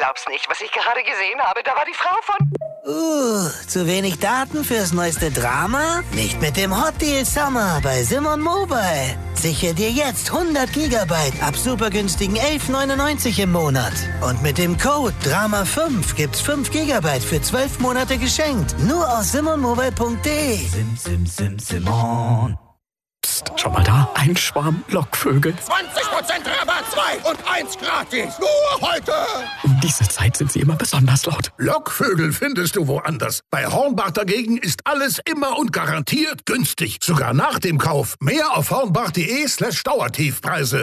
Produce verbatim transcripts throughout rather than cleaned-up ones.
glaub's nicht, was ich gerade gesehen habe. Da war die Frau von... Uh, zu wenig Daten fürs neueste Drama? Nicht mit dem Hot Deal Summer bei Simon Mobile. Sichere dir jetzt hundert Gigabyte ab super günstigen elf neunundneunzig im Monat. Und mit dem Code Drama fünf gibt's fünf Gigabyte für zwölf Monate geschenkt. Nur aus simon mobile punkt de. Sim, sim, sim, Simon. Psst, schau mal da, ein Schwarm Lockvögel. zwanzig Prozent Rabatt, zwei und eins gratis. Nur heute. Um diese Zeit sind sie immer besonders laut. Lockvögel findest du woanders. Bei Hornbach dagegen ist alles immer und garantiert günstig. Sogar nach dem Kauf. Mehr auf hornbach.de slash Dauertiefpreise.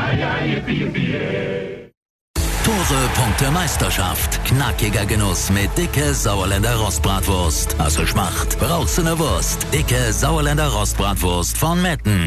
Tore, Punkte, Meisterschaft. Knackiger Genuss mit dicke Sauerländer Rostbratwurst. Hast du Schmacht? Brauchst du eine Wurst? Dicke Sauerländer Rostbratwurst von Metten.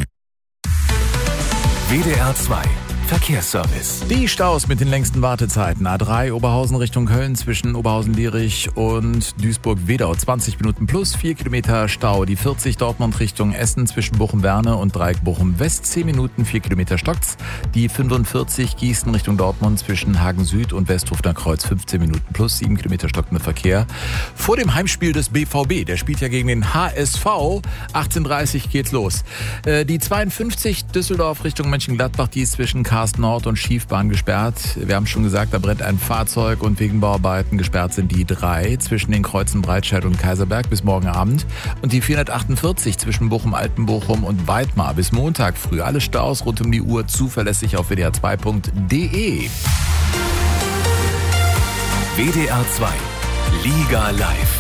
W D R zwei Verkehrsservice. Die Staus mit den längsten Wartezeiten. A drei Oberhausen Richtung Köln zwischen Oberhausen-Lierich und Duisburg-Wedau. zwanzig Minuten plus vier Kilometer Stau. Die vierzig Dortmund Richtung Essen zwischen Bochum-Werne und Dreieck Bochum-West. zehn Minuten, vier Kilometer stockt's. Die fünfundvierzig Gießen Richtung Dortmund zwischen Hagen-Süd und Westhofener Kreuz. fünfzehn Minuten plus sieben Kilometer stockender Verkehr. Vor dem Heimspiel des B V B. Der spielt ja gegen den H S V. achtzehn Uhr dreißig geht's los. Die zweiundfünfzig Düsseldorf Richtung Mönchengladbach. Die ist zwischen Karsten Nord und Schiefbahn gesperrt. Wir haben schon gesagt, da brennt ein Fahrzeug und wegen Bauarbeiten gesperrt sind die drei zwischen den Kreuzen Breitscheid und Kaiserberg bis morgen Abend. Und die vierhundertachtundvierzig zwischen Bochum-Altenbochum und Weidmar bis Montag früh. Alle Staus rund um die Uhr zuverlässig auf w d r zwei punkt de. W D R zwei Liga Live.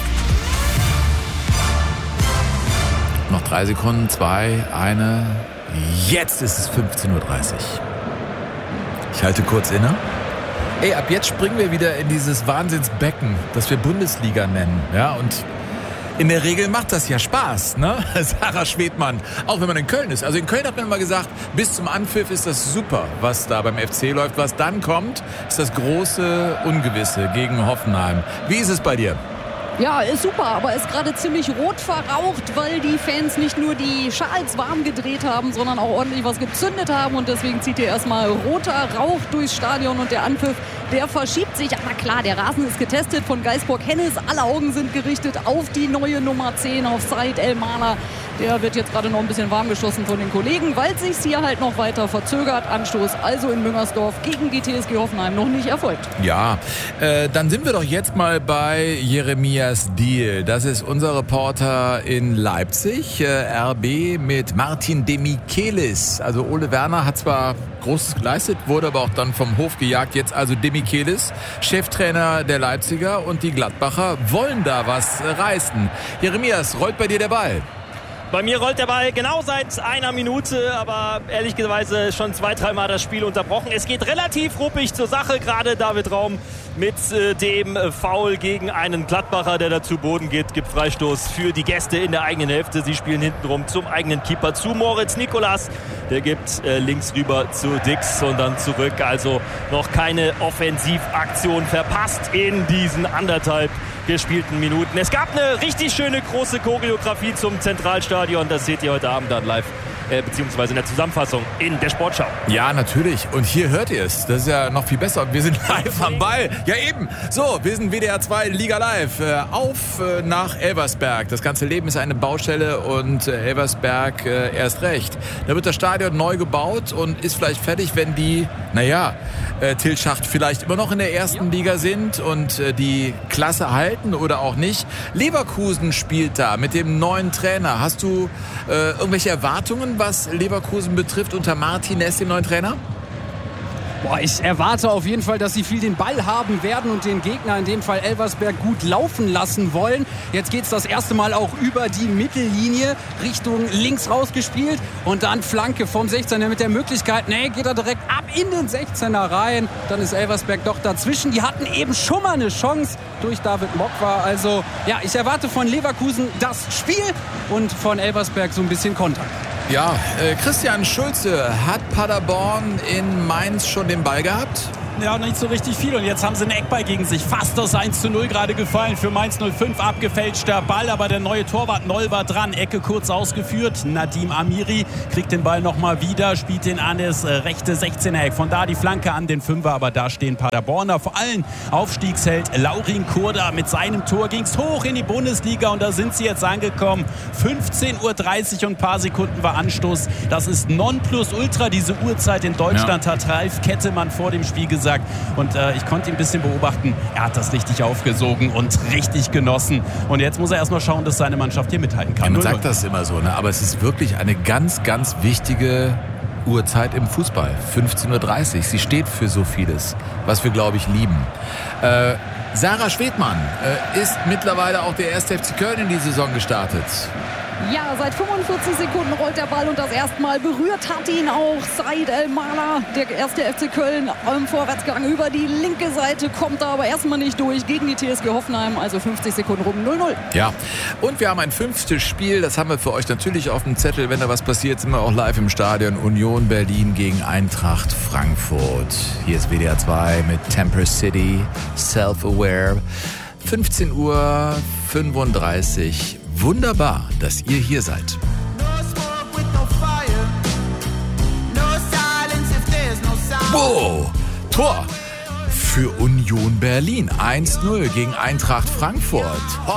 Noch drei Sekunden, zwei, eine. Jetzt ist es fünfzehn Uhr dreißig. Ich halte kurz inne. Ey, ab jetzt springen wir wieder in dieses Wahnsinnsbecken, das wir Bundesliga nennen. Ja, und in der Regel macht das ja Spaß, ne? Sarah Schwedmann, auch wenn man in Köln ist. Also in Köln hat man immer gesagt, bis zum Anpfiff ist das super, was da beim F C läuft. Was dann kommt, ist das große Ungewisse gegen Hoffenheim. Wie ist es bei dir? Ja, ist super, aber ist gerade ziemlich rot verraucht, weil die Fans nicht nur die Schals warm gedreht haben, sondern auch ordentlich was gezündet haben und deswegen zieht hier erstmal roter Rauch durchs Stadion und der Anpfiff, der verschiebt sich. Aber klar, der Rasen ist getestet von Geisbock-Hennes, alle Augen sind gerichtet auf die neue Nummer zehn, auf Said El-Mana. Der wird jetzt gerade noch ein bisschen warm geschossen von den Kollegen, weil es sich hier halt noch weiter verzögert. Anstoß also in Müngersdorf gegen die T S G Hoffenheim noch nicht erfolgt. Ja, äh, dann sind wir doch jetzt mal bei Jeremias Diehl. Das ist unser Reporter in Leipzig. Äh, R B mit Martin Demichelis. Also Ole Werner hat zwar Großes geleistet, wurde aber auch dann vom Hof gejagt. Jetzt also Demichelis, Cheftrainer der Leipziger, und die Gladbacher wollen da was reißen. Jeremias, rollt bei dir der Ball? Bei mir rollt der Ball genau seit einer Minute, aber ehrlicherweise schon zwei, dreimal das Spiel unterbrochen. Es geht relativ ruppig zur Sache, gerade David Raum mit äh, dem äh, Foul gegen einen Gladbacher, der da zu Boden geht, gibt Freistoß für die Gäste in der eigenen Hälfte. Sie spielen hintenrum zum eigenen Keeper, zu Moritz Nikolas. Der gibt äh, links rüber zu Dix und dann zurück. Also noch keine Offensivaktion verpasst in diesen anderthalb gespielten Minuten. Es gab eine richtig schöne große Choreografie zum Zentralstadion. Das seht ihr heute Abend dann live, äh, beziehungsweise in der Zusammenfassung in der Sportschau. Ja, natürlich. Und hier hört ihr es. Das ist ja noch viel besser. Wir sind live am Ball. Ja, eben. So, wir sind W D R zwei Liga Live. Äh, auf äh, nach Elversberg. Das ganze Leben ist eine Baustelle und äh, Elversberg äh, erst recht. Da wird das Stadion neu gebaut und ist vielleicht fertig, wenn die, naja, äh, Til Schacht vielleicht immer noch in der ersten Liga sind und äh, die Klasse halten oder auch nicht. Leverkusen spielt da mit dem neuen Trainer. Hast du äh, irgendwelche Erwartungen, was Leverkusen betrifft, unter Martinez, dem neuen Trainer? Boah, ich erwarte auf jeden Fall, dass sie viel den Ball haben werden und den Gegner, in dem Fall Elversberg, gut laufen lassen wollen. Jetzt geht es das erste Mal auch über die Mittellinie Richtung links rausgespielt und dann Flanke vom sechzehner mit der Möglichkeit, nee, geht er direkt ab in den sechzehner rein. Dann ist Elversberg doch dazwischen. Die hatten eben schon mal eine Chance durch David Mokwa. Also ja, ich erwarte von Leverkusen das Spiel und von Elversberg so ein bisschen Konter. Ja, äh, Christian Schulze, hat Paderborn in Mainz schon den Ball gehabt? ja, nicht so richtig viel. Und jetzt haben sie einen Eckball gegen sich. Fast das eins zu null gerade gefallen für Mainz null fünf. Abgefälschter Ball, aber der neue Torwart Noll war dran. Ecke kurz ausgeführt. Nadim Amiri kriegt den Ball nochmal wieder, spielt den an das rechte sechzehner-Eck. Von da die Flanke an den Fünfer, aber da stehen Paderborner. Vor allem Aufstiegsheld Laurin Kurda. Mit seinem Tor ging es hoch in die Bundesliga und da sind sie jetzt angekommen. fünfzehn Uhr dreißig und ein paar Sekunden war Anstoß. Das ist Nonplusultra, diese Uhrzeit in Deutschland, ja. Hat Ralf Kettemann vor dem Spiel gesagt. Und äh, ich konnte ihn ein bisschen beobachten. Er hat das richtig aufgesogen und richtig genossen. Und jetzt muss er erstmal schauen, dass seine Mannschaft hier mithalten kann. Ja, man sagt das immer so, ne? Aber es ist wirklich eine ganz, ganz wichtige Uhrzeit im Fußball. fünfzehn Uhr dreißig. Sie steht für so vieles, was wir, glaube ich, lieben. Äh, Sarah Schwedmann äh, ist mittlerweile auch der erste F C Köln in die Saison gestartet. Ja, seit fünfundvierzig Sekunden rollt der Ball und das erste Mal berührt hat ihn auch Said El-Mana, der erste F C Köln im Vorwärtsgang über die linke Seite, kommt da aber erstmal nicht durch gegen die T S G Hoffenheim, also fünfzig Sekunden rum, null null. Ja, und wir haben ein fünftes Spiel, das haben wir für euch natürlich auf dem Zettel, wenn da was passiert, sind wir auch live im Stadion. Union Berlin gegen Eintracht Frankfurt. Hier ist W D R zwei mit Temper City, Self-Aware, fünfzehn Uhr fünfunddreißig. Wunderbar, dass ihr hier seid. Wow, Tor für Union Berlin. eins null gegen Eintracht Frankfurt.